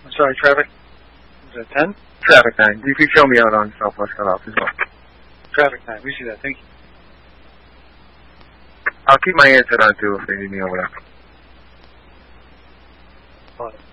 I'm sorry, traffic. Is that 10? Traffic 9. You can show me out on Southwest Cutoff as well. Traffic 9. We see that. Thank you. I'll keep my answer on too if they need me over there. Got it.